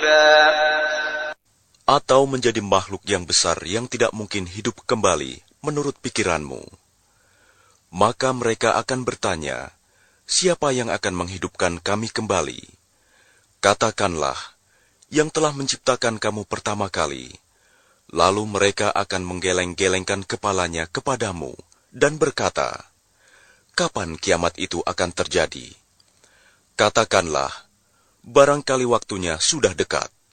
قريبا atau menjadi makhluk yang besar yang tidak mungkin hidup kembali menurut pikiranmu. Maka mereka akan bertanya, siapa yang akan menghidupkan kami kembali? Katakanlah, yang telah menciptakan kamu pertama kali. Lalu mereka akan menggeleng-gelengkan kepalanya kepadamu dan berkata, kapan kiamat itu akan terjadi? Katakanlah, barangkali waktunya sudah dekat.